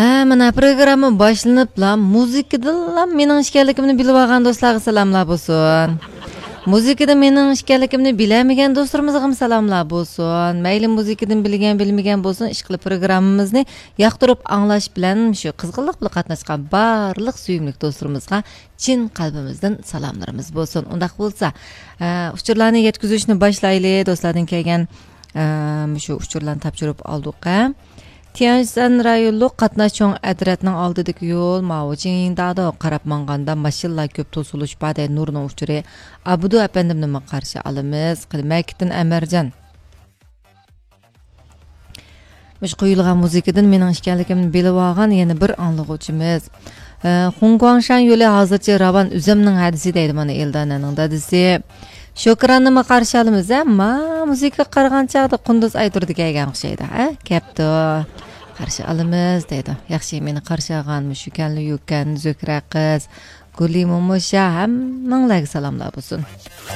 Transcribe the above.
Mana programma boshlanibla muzikadan mening ishkanligimni bilib olgan do'stlarga salomlar bo'lsin. Muzikada mening ishkanligimni bilamagan do'stlarimizga ham salomlar bo'lsin. Mayli muzikadan bilgan bilmagan bo'lsin, ishqili programmamizni yoqtirib anglash bilan shu qizg'inlik bilan qatnashgan barliq suyimli do'stlarimizga chin qalbimizdan salomlarimiz bo'lsin. Undaq bo'lsa, uchurlarni yetkazishni boshlaylik. Do'stlardan kelgan shu uchurlarni topshirib oldik. Tianjin rayonluq qatnashchong adratning oldidagi yo'l Maojingdada qarab manganda mashinlar ko'p to'silish bada nurning uchuri Abudu apandimni qarshi olamiz. Qilmakdan Amarjon. Mush qo'yilgan muzikadan mening ishkanligimni bilib olgan yana bir anglag'uvchimiz. Xunguangshan yo'li hozircha Ravan Uzamning hadisi deydi mana Eldananing dadisi. Shukranni qarshi olamiz, ammo muzika qarag'an chaqda Qunduz ayturdi kelgan o'xshaydi, Kapto. Qarshi olamiz deydi. Yaxshi meni qarshi olganmi shukanli yukan Zukra qiz, Guli Momusha hammanglarga salomlar bo'lsin.